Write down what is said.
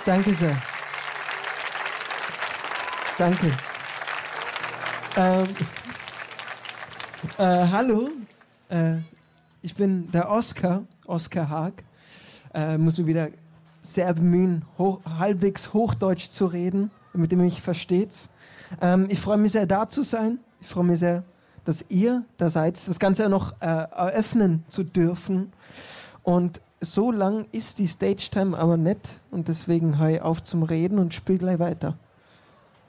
Danke sehr. Danke. Hallo, ich bin der Oskar Haag. Muss mich wieder sehr bemühen, halbwegs Hochdeutsch zu reden, damit ihr mich versteht. Ich freue mich sehr, da zu sein. Ich freue mich sehr, dass ihr da seid, das Ganze noch eröffnen zu dürfen. Und so lang ist die Stage-Time aber nicht und deswegen höre ich auf zum Reden und spiele gleich weiter.